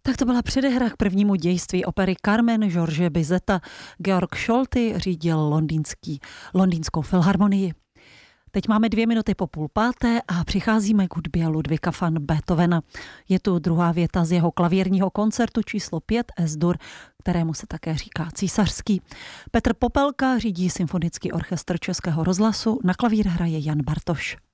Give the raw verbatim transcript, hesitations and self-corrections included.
Tak to byla předehra k prvnímu dějství opery Carmen George Bizeta. Georg Scholty řídil londýnský, londýnskou filharmonii. Teď máme dvě minuty po půl páté a přicházíme k hudbě Ludvíka van Beethovena. Je tu druhá věta z jeho klavírního koncertu číslo pět Es-dur, kterému se také říká císařský. Petr Popelka řídí symfonický orchestr Českého rozhlasu, na klavír hraje Jan Bartoš.